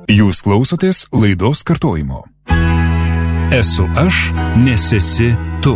Jūs klausotės laidos kartojimo. Esu aš, nes esi tu.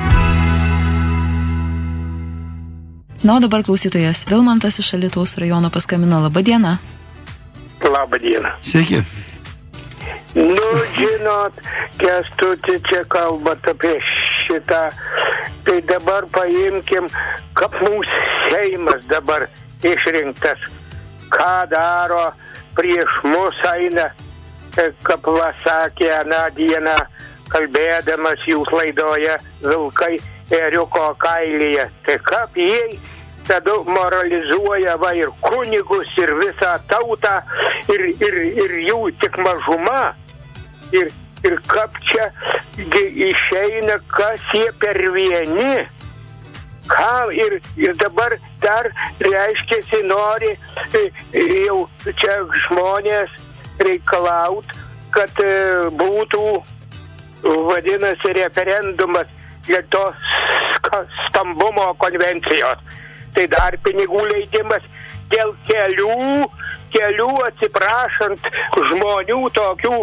Na, o dabar klausytojas Vilmantas iš Alytaus rajono paskambino. Labą dieną. Labą dieną. Sveiki. Nu, žinot, Kęstuti čia kalbat apie šitą. Tai dabar paimkim, kaip mūsų Seimas dabar išrinktas. Ką daro prieš mus eina, kaip pasakė aną dieną, kalbėdamas jūs laidoje vilkai ėriuko kailyje. Tai kaip jie tada moralizuoja va ir kunigus, ir visą tautą, ir jų tik mažuma. Ir kaip čia išeina, kas jie per vieni. Ką ir dabar dar reiškiasi nori jau čia žmonės reikalaut, kad būtų vadinasi referendumas dėl to Stambulo konvencijos. Tai dar pinigų leidimas dėl kelių atsiprašant žmonių tokių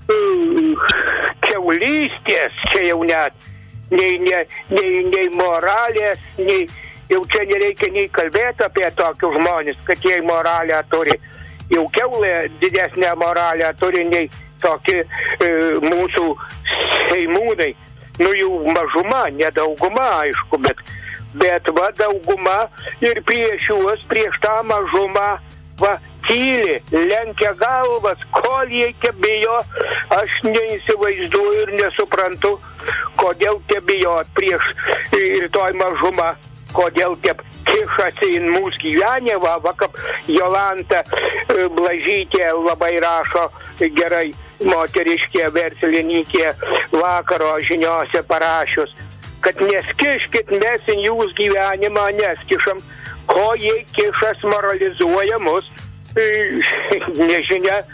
kiaulystės, čia jau net nei moralės, nei jau čia nereikia nei kalbėti apie tokius žmonės, kad jie moralę turi. Jau kiaulė didesnę moralę turi nei tokie mūsų seimūnai. Nu jų mažuma, nedauguma, aišku, bet va dauguma ir prieš tą mažumą va tyli, lenkia galvas, kol jie bijo, aš neįsivaizduoju ir nesuprantu, kodėl tie bijot prieš ir toj mažumą, kodėl tie kišasi į mūsų gyvenimą, va kaip Jolanta Blažytė labai rašo gerai, moteriškė verslininkė vakaro žiniose parašius, kad neskiškit mes į jūsų gyvenimą, neskišam, ko jie kišas moralizuoja mus, nežinia,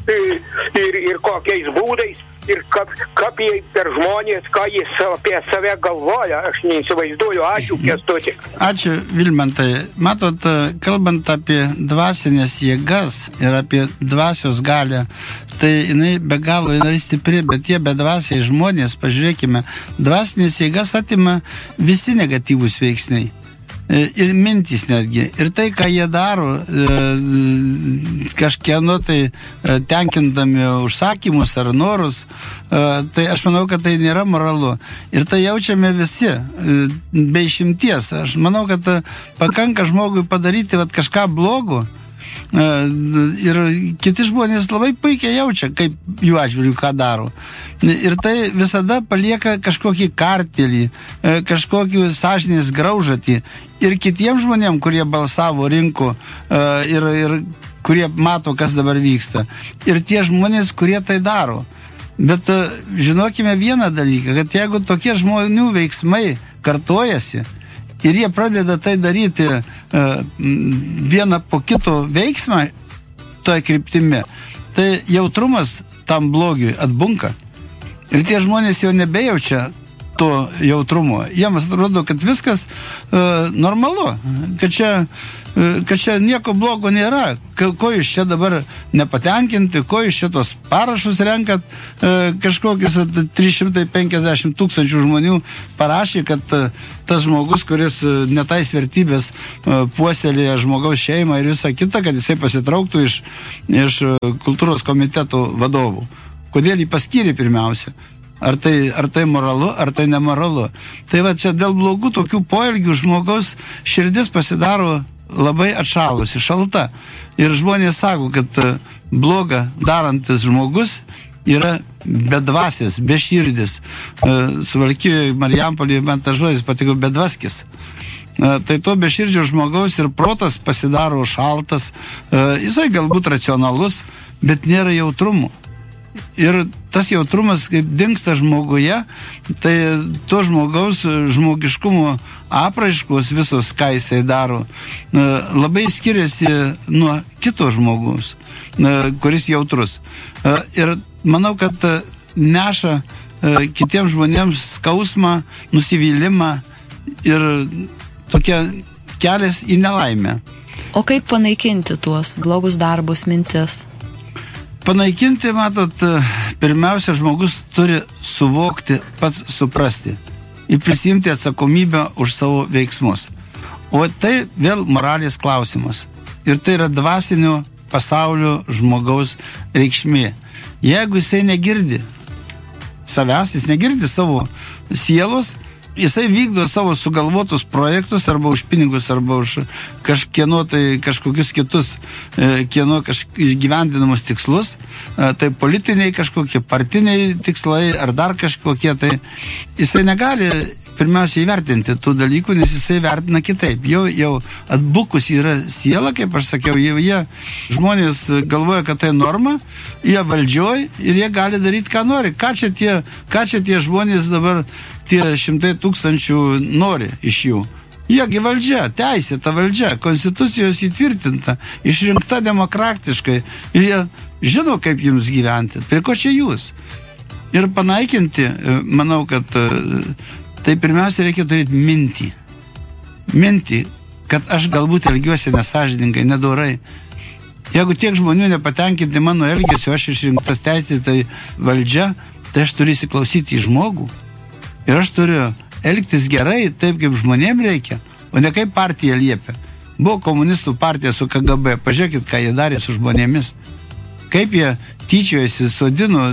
ir kokiais būdais, ir kaip jie per žmonės, ką jie apie save galvoja, aš neįsivaizduoju. Ačiū, Kęstuti. Ačiū, Vilmantai. Matot, kalbant apie dvasinės jėgas ir apie dvasios galę, tai jinai be galo yra stipri, bet tie bedvasiai žmonės, pažiūrėkime, dvasinės jėgas atima visi negatyvūs veiksniai. Ir mintys netgi. Ir tai, ką jie daro, kažkieno tai tenkindami užsakymus ar norus, tai aš manau, kad tai nėra moralu. Ir tai jaučiame visi, be išimties. Aš manau, kad pakanka žmogui padaryti kažką blogo. Ir kiti žmonės labai puikiai jaučia, kaip jų atžvilgiu ką daro. Ir tai visada palieka kažkokį kartelį, kažkokį sąžinės graužatį. Ir kitiems žmonėms, kurie balsavo, rinko ir kurie mato, kas dabar vyksta. Ir tie žmonės, kurie tai daro. Bet žinokime vieną dalyką, kad jeigu tokie žmonių veiksmai kartojasi, ir jie pradeda tai daryti vieną po kito veiksmą toje kryptimi, tai jautrumas tam blogiui atbunka. Ir tie žmonės jau nebejaučia to jautrumo. Jiems atrodo, kad viskas normalu, kad čia nieko blogo nėra. Ko jūs čia dabar nepatenkinti, ko jūs čia tos parašus renkat, kažkokius 350 000 žmonių parašė, kad tas žmogus, kuris netais vertybės puoselėja žmogaus šeimą ir visą kitą, kad jisai pasitrauktų iš kultūros komiteto vadovų. Kodėl jį paskyrė pirmiausia? Ar tai moralu, ar tai nemoralu? Tai va čia dėl blogų tokių poelgių žmogaus širdis pasidaro labai atšalusi, šalta. Ir žmonės sako, kad bloga darantis žmogus yra bedvasis, beširdis. Suvalkijoje Marijampolėje man tas žodis patiko bedvaskis. Tai to beširdžio žmogaus ir protas pasidaro šaltas. Jisai galbūt racionalus, bet nėra jautrumo. Ir tas jautrumas, kaip dingsta žmoguje, tai to žmogaus žmogiškumo apraiškos visos, ką jisai daro, labai skiriasi nuo kito žmogaus, kuris jautrus. Ir manau, kad neša kitiems žmonėms skausmą, nusivylimą ir tokia kelias į nelaimę. O kaip panaikinti tuos blogus darbus, mintis? Panaikinti, matot, pirmiausia, žmogus turi suvokti, pats suprasti ir prisimti atsakomybę už savo veiksmus. O tai vėl moralės klausimas. Ir tai yra dvasinio pasaulio žmogaus reikšmė. Jeigu jisai negirdi savęs, jis negirdi savo sielos, jisai vykdo savo sugalvotus projektus arba už pinigus, arba už kažkokius kitus kieno gyvendinamus tikslus, tai politiniai kažkokie, partiniai tikslai ar dar kažkokie, tai jisai negali pirmiausia įvertinti tų dalykų, nes jisai vertina kitaip. Jau atbukus yra siela, kaip aš sakiau, jie žmonės galvoja, kad tai norma, jie valdžioj ir jie gali daryti, ką nori. Ką čia tie žmonės dabar, tie 100 000 nori iš jų? Jiegi valdžia, teisėta valdžia, konstitucijos įtvirtinta, išrinkta demokratiškai ir jie žino, kaip jums gyventi. Prie ko čia jūs? Ir panaikinti, manau, kad tai pirmiausia reikia turėti mintį. Mintį, kad aš galbūt elgiuosi nesąžiningai, nedorai. Jeigu tiek žmonių nepatenkinti mano elgesiu, aš išrinktas teisėtai valdžia, tai aš turiu įsiklausyti į žmogų. Ir aš turiu elgtis gerai, taip kaip žmonėm reikia, o ne kaip partija liepia. Buvo komunistų partija su KGB, pažiūrėkit, ką jie darė su žmonėmis. Kaip jie tyčiojasi, sodino,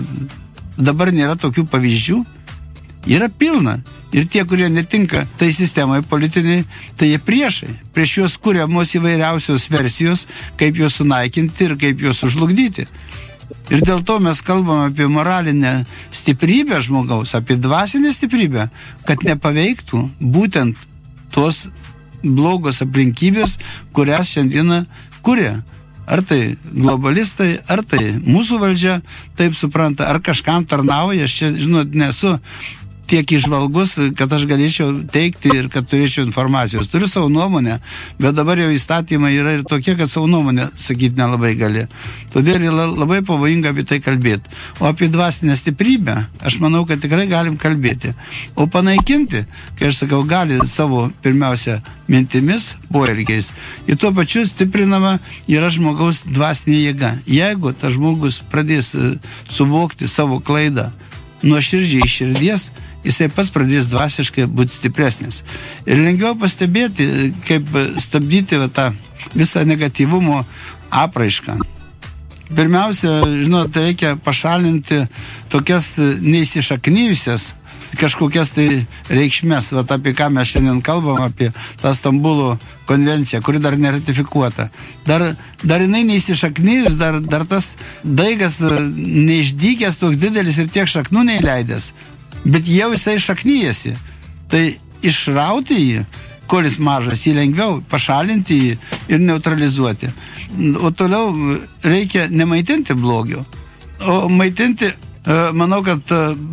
dabar nėra tokių pavyzdžių. Yra pilna. Ir tie, kurie netinka tai sistemai politiniai, tai jie priešai. Prieš juos kuriamos įvairiausios versijos, kaip juos sunaikinti ir kaip juos sužlugdyti. Ir dėl to mes kalbam apie moralinę stiprybę žmogaus, apie dvasinę stiprybę, kad nepaveiktų būtent tos blogos aplinkybės, kurias šiandieną kuria. Ar tai globalistai, ar tai mūsų valdžia taip supranta, ar kažkam tarnauja. Aš čia, žinot, nesu tiek įžvalgus, kad aš galėčiau teikti ir kad turėčiau informacijos. Turiu savo nuomonę, bet dabar jau įstatymai yra ir tokie, kad savo nuomonę sakyti nelabai gali. Todėl yra labai pavojinga apie tai kalbėti. O apie dvasinę stiprybę, aš manau, kad tikrai galim kalbėti. O panaikinti, kai aš sakau, gali savo pirmiausia mintimis, poelgiais. Ir tuo pačiu stiprinama yra žmogaus dvasinė jėga. Jeigu tas žmogus pradės suvokti savo klaidą nuoširdžiai iš širdies, jisai pats pradės dvasiškai būti stipresnis. Ir lengviau pastebėti, kaip stabdyti tą visą negatyvumo apraišką. Pirmiausia, žinot, reikia pašalinti tokias neįsišaknyjusias kažkokias tai reikšmės, apie ką mes šiandien kalbam, apie tą Stambulo konvenciją, kuri dar neratifikuota. Dar jinai neįsišaknyjus, dar tas daigas neišdykęs toks didelis ir tiek šaknų neįleidęs. Bet jau jisai šaknyjasi. Tai išrauti jį, kol jis mažas, jį lengviau pašalinti jį ir neutralizuoti. O toliau reikia nemaitinti blogio, o maitinti, manau, kad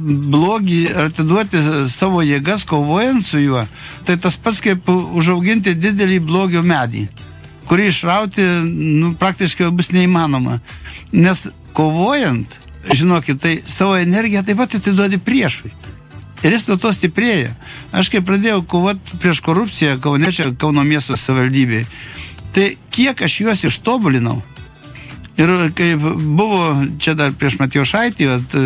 blogį atiduoti savo jėgas, kovojant su juo, tai tas pats kaip užauginti didelį blogio medį, kurį išrauti praktiškai bus neįmanoma. Nes kovojant, žinokit, tai savo energiją taip pat atiduodi priešui. Ir jis nuo to stiprėja. Aš kai pradėjau kovoti prieš korupciją Kauno miesto savivaldybėje, tai kiek aš juos ištobulinau. Ir kai buvo čia dar prieš Matijošaitį,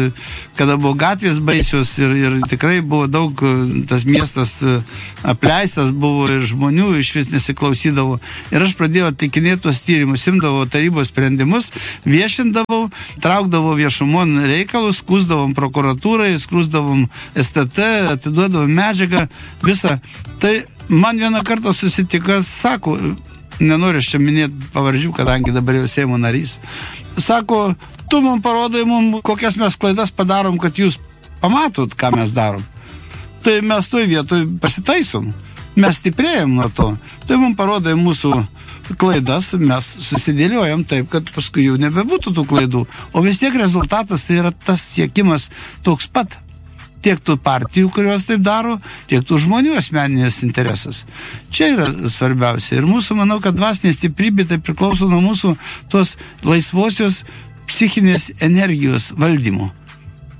kada buvo gatvės baisios ir tikrai buvo daug, tas miestas apleistas buvo ir žmonių iš vis nesiklausydavo. Ir aš pradėjau atlikinėti tuos tyrimus, imdavau tarybos sprendimus, viešindavau, traukdavau viešumon reikalus, skųsdavom prokuratūrai, skųsdavom STT, atiduodavom medžiagą, visą. Tai man vieną kartą susitikas, sako, nenoriu čia minėti pavardžių, kadangi dabar jau Seimo narys. Sako, tu mums parodai, kokias mes klaidas padarom, kad jūs pamatot, ką mes darom. Tai mes toj vietoj pasitaisom. Mes stiprėjom nuo to. Tai mums parodai mūsų klaidas, mes susidėliojam taip, kad paskui jau nebebūtų tų klaidų. O vis tiek rezultatas tai yra tas siekimas toks pat. Tiek tų partijų, kurios taip daro, tiek tų žmonių asmeninės interesas. Čia yra svarbiausia. Ir mūsų, manau, kad dvasinė stiprybė tai priklauso nuo mūsų tos laisvosios psichinės energijos valdymo.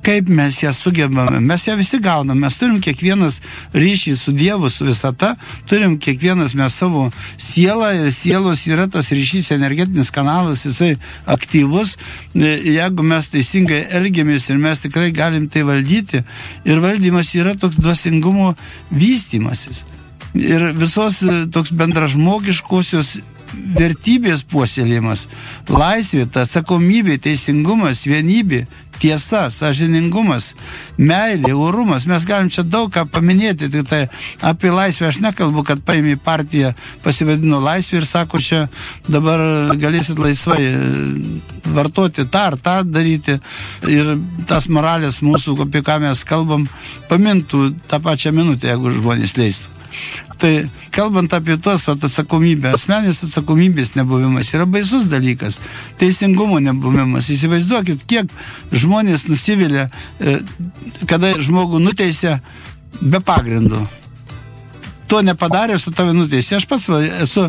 kaip mes ją sugebame. Mes ją visi gaunam, mes turim kiekvienas ryšį su Dievu, su visata, turim kiekvienas mes savo sielą ir sielos yra tas ryšys, energetinis kanalas, jisai aktyvus. Jeigu mes teisingai elgiamės ir mes tikrai galim tai valdyti, ir valdymas yra toks dvasingumo vystymasis. Ir visos toks bendražmogiškosios vertybės puoselėjimas, laisvė, atsakomybė, teisingumas, vienybė, tiesa, sąžiningumas, meilė, orumas. Mes galim čia daug ką paminėti, tik tai apie laisvę aš nekalbu, kad paėmė partiją, pasivadino laisvė ir sako, čia dabar galėsit laisvai vartoti tą ar tą daryti ir tas moralės mūsų, apie ką mes kalbam, pamintų tą pačią minutę, jeigu žmonės leistų. Tai kalbant apie tos atsakomybę, asmenės atsakomybės nebuvimas yra baisus dalykas, teisingumo nebuvimas. Įsivaizduokit, kiek žmonės nusivilia, kada žmogų nuteisė be pagrindų. To nepadarė, su tave nuteisė. Aš pats esu,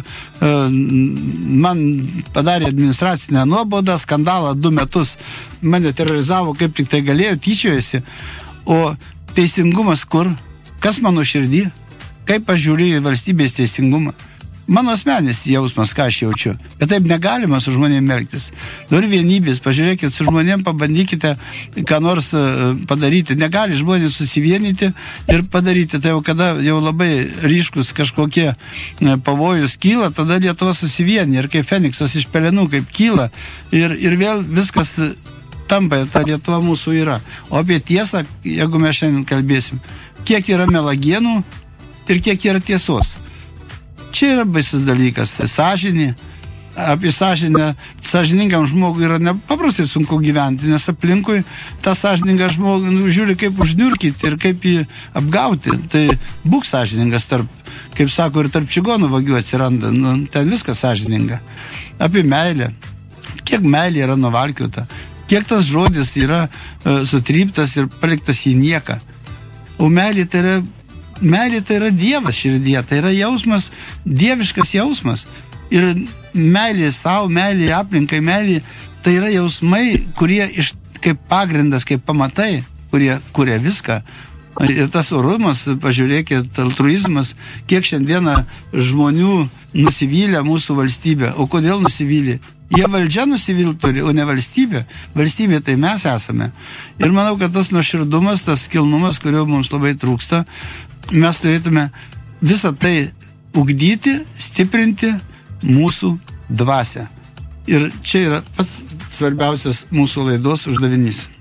man padarė administracinę nuobaudą, skandalą 2 metus, mane terorizavo, kaip tik tai galėjo, tyčiojasi. O teisingumas kur? Kas mano širdį? Kaip aš žiūriu į valstybės teisingumą? Mano asmenis jausmas, ką aš jaučiu. Bet taip negalima su žmonėm elgtis. Dabar vienybės, pažiūrėkit, su žmonėm pabandykite ką nors padaryti. Negali žmonės susivienyti ir padaryti. Tai jau kada jau labai ryškus kažkokie pavojus kyla, tada Lietuva susivienė. Ir kaip Feniksas iš pelenų, kaip kyla. Ir vėl viskas tampa, ta Lietuva mūsų yra. O apie tiesą, jeigu mes šiandien kalbėsim, kiek yra melagienų ir kiek yra tiesos. Čia yra baisus dalykas. Sąžinė. Apie sąžinę, sąžiningam žmogui yra nepaprastai sunku gyventi, nes aplinkui tą sąžiningą žmogų žiūri kaip užniurkyti ir kaip jį apgauti. Tai būk sąžiningas tarp, kaip sako, ir tarp čigonų vagių atsiranda. Ten viskas sąžininga. Apie meilę. Kiek meilė yra nuvalkiuota. Kiek tas žodis yra sutryptas ir paliktas į nieką. O meilė tai yra Dievas širdyje, tai yra jausmas, dieviškas jausmas. Ir meilė savo, meilė aplinkai, meilė, tai yra jausmai, kurie kaip pagrindas, kaip pamatai, kurie kuria viską. Ir tas orumas, pažiūrėkit, altruizmas, kiek šiandieną žmonių nusivylė mūsų valstybė. O kodėl nusivylė? Jie valdžia nusivilt turi, o ne valstybė. Valstybė tai mes esame. Ir manau, kad tas nuoširdumas, tas kilnumas, kurio mums labai trūksta, mes turėtume visą tai ugdyti, stiprinti mūsų dvasią. Ir čia yra pats svarbiausias mūsų laidos uždavinys.